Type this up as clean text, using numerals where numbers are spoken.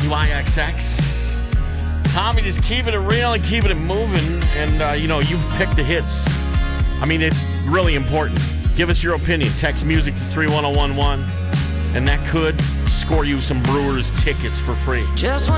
WIXX. Tommy just keeping it real and keeping it moving. And, you pick the hits. I mean, it's really important. Give us your opinion. Text music to 31011. And that could score you some Brewers tickets for free.